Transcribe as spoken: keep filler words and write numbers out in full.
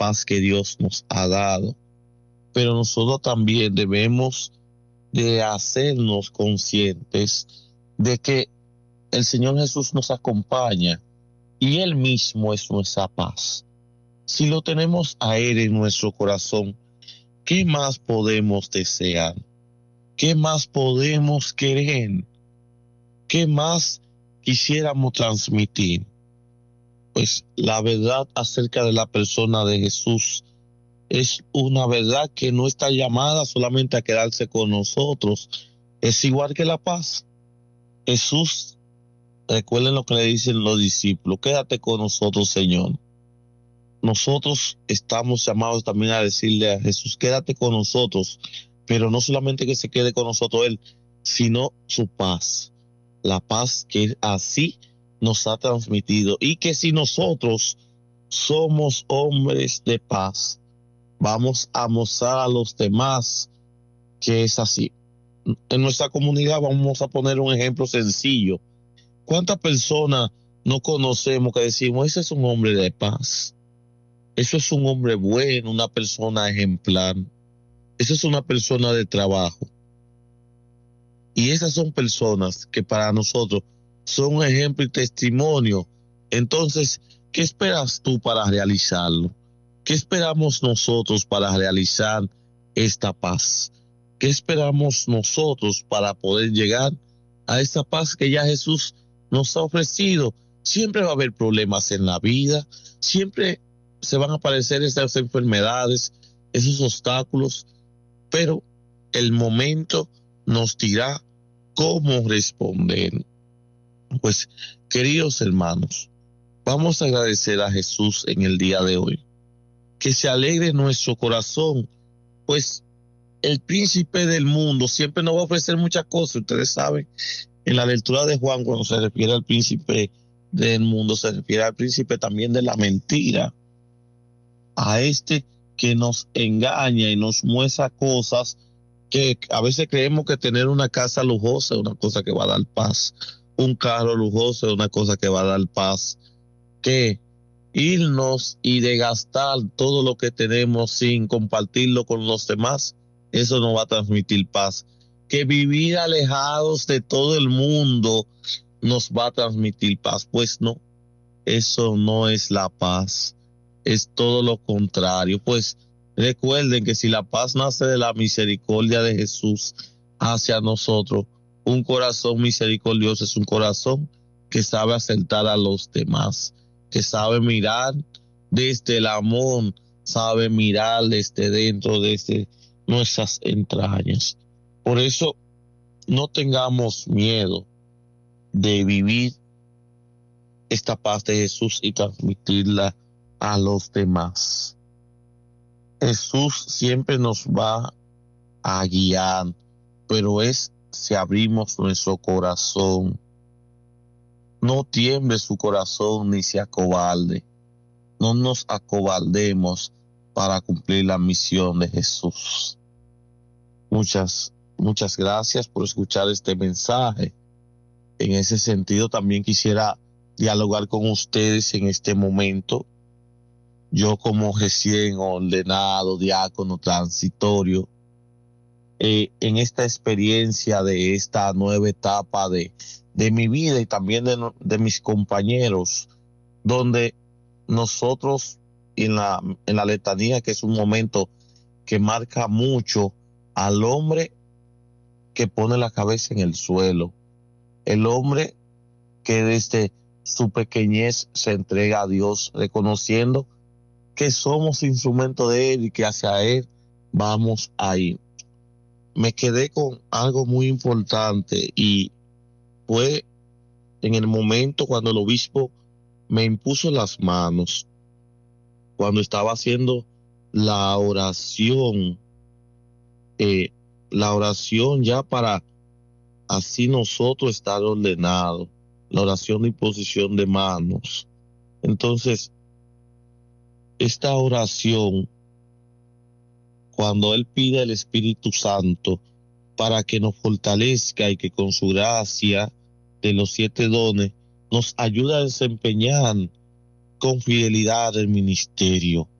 paz que Dios nos ha dado. Pero nosotros también debemos de hacernos conscientes de que el Señor Jesús nos acompaña y Él mismo es nuestra paz. Si lo tenemos a Él en nuestro corazón, ¿qué más podemos desear? ¿Qué más podemos querer? ¿Qué más quisiéramos transmitir? Pues la verdad acerca de la persona de Jesús es una verdad que no está llamada solamente a quedarse con nosotros. Es igual que la paz. Jesús, recuerden lo que le dicen los discípulos: quédate con nosotros, Señor. Nosotros estamos llamados también a decirle a Jesús: quédate con nosotros, pero no solamente que se quede con nosotros Él, sino su paz. La paz que así nos ha transmitido, y que si nosotros somos hombres de paz, vamos a mostrar a los demás que es así. En nuestra comunidad vamos a poner un ejemplo sencillo. ¿Cuántas personas no conocemos que decimos: ese es un hombre de paz? Eso es un hombre bueno, una persona ejemplar. Eso es una persona de trabajo. Y esas son personas que para nosotros son un ejemplo y testimonio. Entonces, ¿qué esperas tú para realizarlo? ¿Qué esperamos nosotros para realizar esta paz? ¿Qué esperamos nosotros para poder llegar a esa paz que ya Jesús nos ha ofrecido? Siempre va a haber problemas en la vida, siempre se van a aparecer esas enfermedades, esos obstáculos, pero el momento nos dirá cómo responder. Pues, queridos hermanos, vamos a agradecer a Jesús en el día de hoy. Que se alegre nuestro corazón, pues el príncipe del mundo siempre nos va a ofrecer muchas cosas. Ustedes saben, en la lectura de Juan, cuando se refiere al príncipe del mundo, se refiere al príncipe también de la mentira, a este que nos engaña y nos muestra cosas que a veces creemos que tener una casa lujosa es una cosa que va a dar paz, un carro lujoso es una cosa que va a dar paz, que irnos y de gastar todo lo que tenemos sin compartirlo con los demás, eso no va a transmitir paz. Que vivir alejados de todo el mundo nos va a transmitir paz. Pues no, eso no es la paz, es todo lo contrario. Pues recuerden que si la paz nace de la misericordia de Jesús hacia nosotros, un corazón misericordioso es un corazón que sabe acertar a los demás, que sabe mirar desde el amor, sabe mirar desde dentro, desde nuestras entrañas. Por eso no tengamos miedo de vivir esta paz de Jesús y transmitirla a los demás. Jesús siempre nos va a guiar, pero es si abrimos nuestro corazón. No tiemble su corazón ni se acobarde. No nos acobardemos para cumplir la misión de Jesús. Muchas, muchas gracias por escuchar este mensaje. En ese sentido, también quisiera dialogar con ustedes en este momento. Yo, como recién ordenado diácono transitorio, eh, en esta experiencia de esta nueva etapa de, de mi vida y también de, de mis compañeros, donde nosotros en la, en la letanía, que es un momento que marca mucho al hombre que pone la cabeza en el suelo, el hombre que desde su pequeñez se entrega a Dios, reconociendo que somos instrumento de Él y que hacia Él vamos a ir. Me quedé con algo muy importante, y fue en el momento cuando el obispo me impuso las manos, cuando estaba haciendo la oración, eh, la oración ya para así nosotros estar ordenados, la oración de imposición de manos. Entonces, esta oración, cuando Él pide al Espíritu Santo para que nos fortalezca y que con su gracia de los siete dones nos ayude a desempeñar con fidelidad el ministerio,